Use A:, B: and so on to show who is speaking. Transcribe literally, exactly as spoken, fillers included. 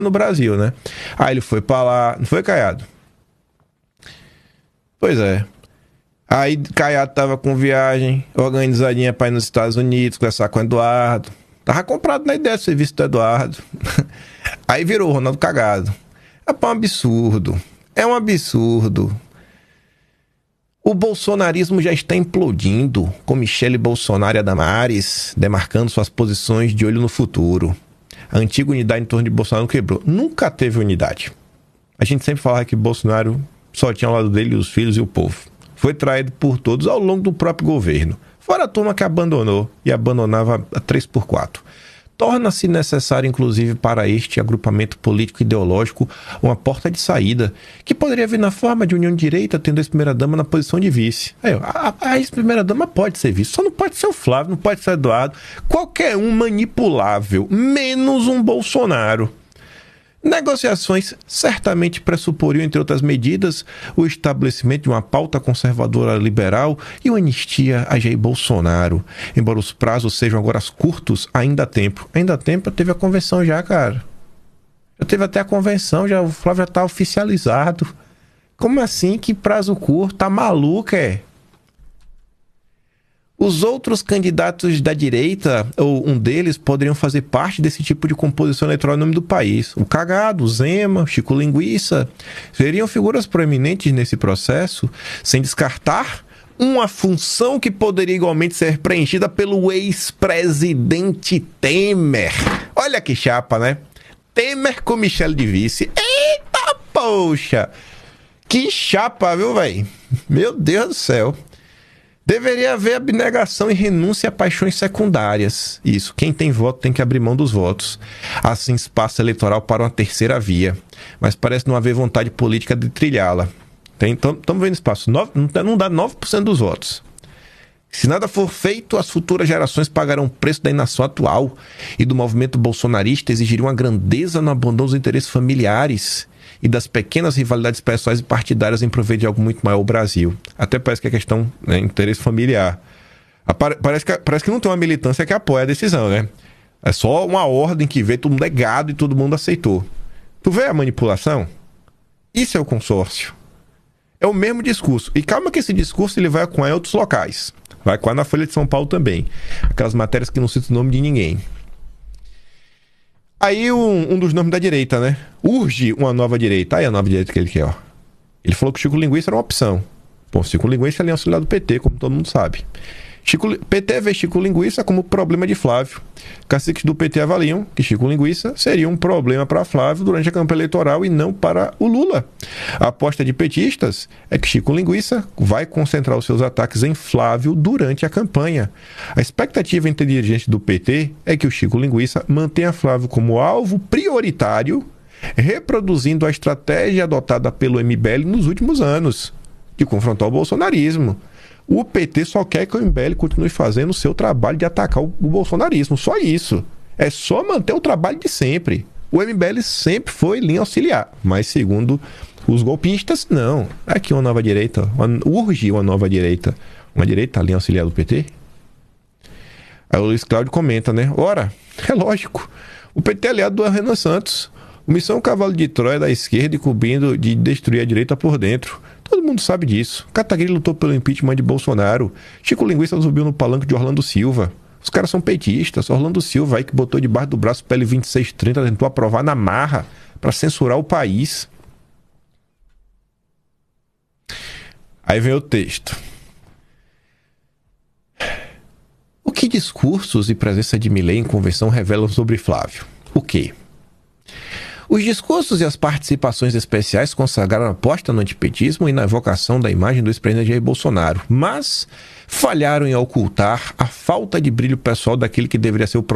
A: no Brasil, né? Aí ele foi pra lá, não foi, Caiado? Pois é. Aí Caiado tava com viagem organizadinha pra ir nos Estados Unidos, conversar com o Eduardo. Tava comprado na ideia do serviço do Eduardo. Aí virou o Ronaldo cagado. É um absurdo. É um absurdo. O bolsonarismo já está implodindo, com Michele Bolsonaro e a Damares demarcando suas posições de olho no futuro. A antiga unidade em torno de Bolsonaro quebrou. Nunca teve unidade. A gente sempre falava que Bolsonaro só tinha ao lado dele os filhos e o povo. Foi traído por todos ao longo do próprio governo. Fora a turma que abandonou e abandonava a três por quatro. Torna-se necessário, inclusive, para este agrupamento político-ideológico, uma porta de saída, que poderia vir na forma de união de direita, tendo a ex-primeira-dama na posição de vice. Aí, a, a ex-primeira-dama pode ser vice, só não pode ser o Flávio, não pode ser o Eduardo, qualquer um manipulável, menos um Bolsonaro. Negociações certamente pressuporiam, entre outras medidas, o estabelecimento de uma pauta conservadora liberal e uma anistia a Jair Bolsonaro. Embora os prazos sejam agora curtos, ainda há tempo. Ainda há tempo, teve a convenção já, cara. Já teve até a convenção, já, o Flávio já está oficializado. Como assim? Que prazo curto? Tá maluco, é? Os outros candidatos da direita, ou um deles, poderiam fazer parte desse tipo de composição eleitoral em nome do país. O Cagado, o Zema, o Chico Linguiça, seriam figuras proeminentes nesse processo, sem descartar uma função que poderia igualmente ser preenchida pelo ex-presidente Temer. Olha que chapa, né? Temer com Michele de vice. Eita, poxa! Que chapa, viu, velho? Meu Deus do céu. Deveria haver abnegação e renúncia a paixões secundárias. Isso, quem tem voto tem que abrir mão dos votos. Assim, espaço eleitoral para uma terceira via. Mas parece não haver vontade política de trilhá-la. Estamos vendo espaço. nove, não dá nove por cento dos votos. Se nada for feito, as futuras gerações pagarão o preço da inação atual. E do movimento bolsonarista exigiriam uma grandeza no abandono dos interesses familiares e das pequenas rivalidades pessoais e partidárias em proveito de algo muito maior ao Brasil. Até parece que é questão, né, interesse familiar. Parece que, parece que não tem uma militância que apoia a decisão, né? É só uma ordem que vê, todo mundo é gado e todo mundo aceitou. Tu vê a manipulação? Isso é o consórcio. É o mesmo discurso. E calma que esse discurso ele vai ecoar em outros locais. Vai ecoar na Folha de São Paulo também. Aquelas matérias que não citam o nome de ninguém. Aí um, um dos nomes da direita, né? Urge uma nova direita. Aí a nova direita que ele quer, ó. Ele falou que o Chico Linguiça era uma opção. Bom, Chico Linguiça é ali auxiliar do P T, como todo mundo sabe. Chico, P T vê Chico Linguiça como problema de Flávio. Caciques do P T avaliam que Chico Linguiça seria um problema para Flávio durante a campanha eleitoral e não para o Lula. A aposta de petistas é que Chico Linguiça vai concentrar os seus ataques em Flávio durante a campanha. A expectativa entre dirigentes do P T é que o Chico Linguiça mantenha Flávio como alvo prioritário, reproduzindo a estratégia adotada pelo M B L nos últimos anos, de confrontar o bolsonarismo. O P T só quer que o M B L continue fazendo o seu trabalho de atacar o, o bolsonarismo. Só isso. É só manter o trabalho de sempre. O M B L sempre foi linha auxiliar. Mas, segundo os golpistas, não. Aqui uma nova direita. Uma, urge uma nova direita. Uma direita linha auxiliar do P T? Aí o Luiz Cláudio comenta, né? Ora, é lógico. O P T é aliado do Renan Santos. O Missão Cavalo de Troia da esquerda e cobrindo de destruir a direita por dentro. Todo mundo sabe disso. Kataguiri lutou pelo impeachment de Bolsonaro. Chico Linguiça subiu no palanque de Orlando Silva. Os caras são petistas. Orlando Silva aí que botou debaixo do braço P L vinte e seis trinta, tentou aprovar na marra para censurar o país. Aí vem o texto. O que discursos e presença de Milei em convenção revelam sobre Flávio? O quê? Os discursos e as participações especiais consagraram a aposta no antipetismo e na evocação da imagem do ex-presidente Jair Bolsonaro, mas falharam em ocultar a falta de brilho pessoal daquele que deveria ser o